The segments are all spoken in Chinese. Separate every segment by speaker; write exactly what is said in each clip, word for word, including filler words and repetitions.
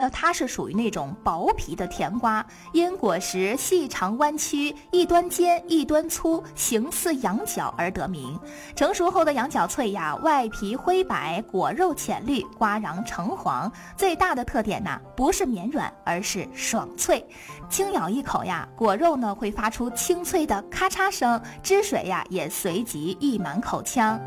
Speaker 1: 那它是属于那种薄皮的甜瓜，因果实细长弯曲，一端尖一端粗，形似羊角而得名。成熟后的羊角脆呀，外皮灰白，果肉浅绿，瓜瓤橙黄。最大的特点呢，不是绵软，而是爽脆。轻咬一口呀，果肉呢会发出清脆的咔嚓声，汁水呀也随即溢满口腔。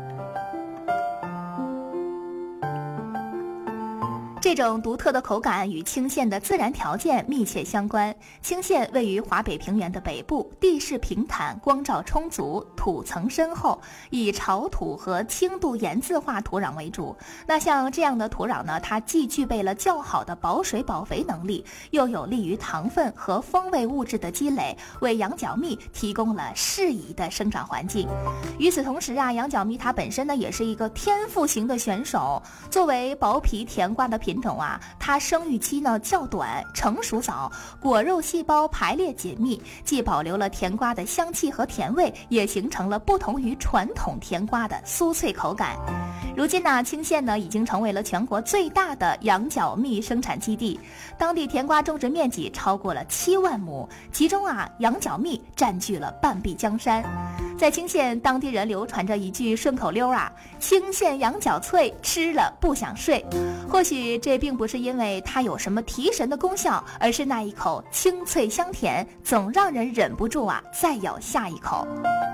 Speaker 1: 这种独特的口感与青县的自然条件密切相关。青县位于华北平原的北部，地势平坦，光照充足，土层深厚，以潮土和轻度盐渍化土壤为主。那像这样的土壤呢，它既具备了较好的保水保肥能力，又有利于糖分和风味物质的积累，为羊角蜜提供了适宜的生长环境。与此同时啊，羊角蜜它本身呢也是一个天赋型的选手。作为薄皮甜瓜的品种啊，它生育期呢较短，成熟早，果肉细胞排列紧密，既保留了甜瓜的香气和甜味，也形成了不同于传统甜瓜的酥脆口感。如今呢，青县呢已经成为了全国最大的羊角蜜生产基地，当地甜瓜种植面积超过了七万亩，其中啊，羊角蜜占据了半壁江山。在青县，当地人流传着一句顺口溜啊，青县羊角脆，吃了不想睡。或许这并不是因为它有什么提神的功效，而是那一口清脆香甜，总让人忍不住啊再咬下一口。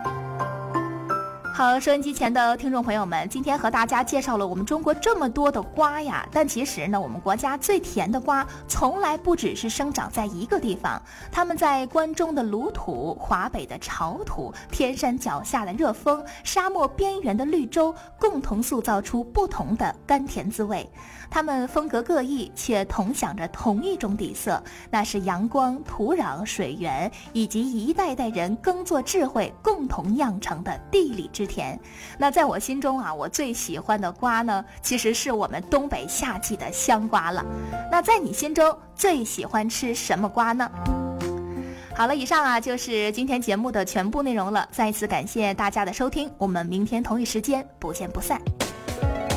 Speaker 1: 好，收音机前的听众朋友们，今天和大家介绍了我们中国这么多的瓜呀，但其实呢，我们国家最甜的瓜从来不只是生长在一个地方，它们在关中的鲁土、华北的潮土、天山脚下的热风、沙漠边缘的绿洲，共同塑造出不同的甘甜滋味。它们风格各异，却同享着同一种底色，那是阳光、土壤、水源以及一代代人耕作智慧共同酿成的地理之甜。那在我心中啊，我最喜欢的瓜呢，其实是我们东北夏季的香瓜了。那在你心中最喜欢吃什么瓜呢？好了，以上啊就是今天节目的全部内容了。再一次感谢大家的收听，我们明天同一时间不见不散。